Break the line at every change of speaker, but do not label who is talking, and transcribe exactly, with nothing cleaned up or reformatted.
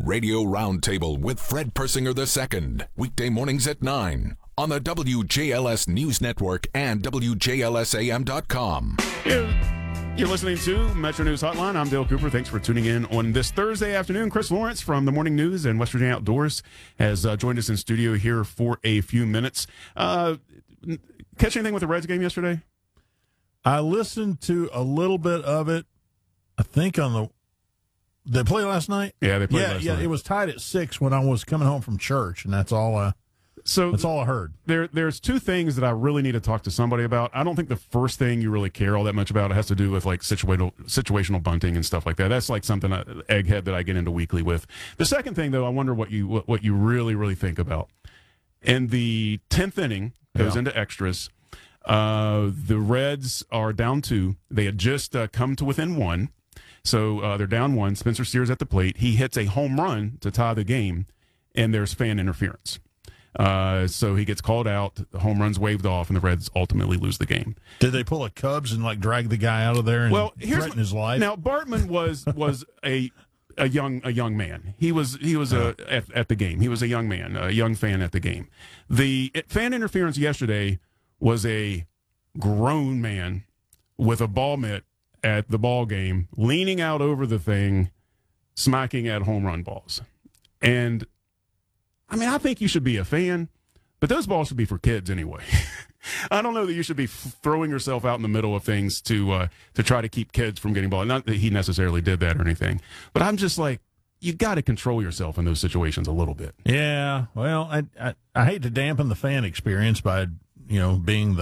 Radio Roundtable with Fred Persinger the Second, weekday mornings at nine on the W J L S News Network and W J L S A M dot com.
You're listening to Metro News Hotline. I'm Dale Cooper. Thanks for tuning in on this Thursday afternoon. Chris Lawrence from the Morning News and West Virginia Outdoors has uh, joined us in studio here for a few minutes. Uh, catch anything with the Reds game yesterday?
I listened to a little bit of it. I think on the they played last night.
Yeah, they played
yeah,
last
yeah,
night.
It was tied at six when I was coming home from church, and that's all. I,
so
that's all I heard.
There, there's two things that I really need to talk to somebody about. I don't think the first thing you really care all that much about has to do with like situational situational bunting and stuff like that. That's like something uh, egghead that I get into weekly with. The second thing, though, I wonder what you what, what you really really think about. In the tenth inning, goes
Yeah.
into extras. Uh, the Reds are down two. They had just uh, come to within one. So uh, they're down one. Spencer Steers at the plate. He hits a home run to tie the game, and there's fan interference. Uh, so he gets called out. The home run's waved off, and the Reds ultimately lose the game.
Did they pull a Cubs and like drag the guy out of there and
well, here's
threaten his life?
Now Bartman was was a a young a young man. He was he was a at, at the game. He was a young man, a young fan at the game. The it, fan interference yesterday was a grown man with a ball mitt at the ball game, leaning out over the thing, smacking at home run balls. And, I mean, I think you should be a fan, but those balls should be for kids anyway. I don't know that you should be f- throwing yourself out in the middle of things to uh, to try to keep kids from getting balls. Not that he necessarily did that or anything, but I'm just like, you got to control yourself in those situations a little bit.
Yeah, well, I, I I hate to dampen the fan experience by, you know, being the